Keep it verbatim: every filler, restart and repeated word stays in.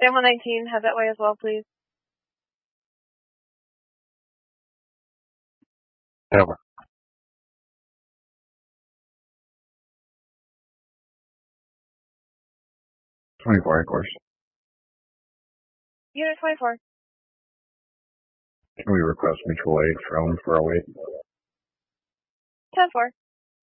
Sam one nineteen, head that way as well, please. Over. twenty-four, of course. Unit twenty-four. Can we request mutual aid from four oh eight? ten four.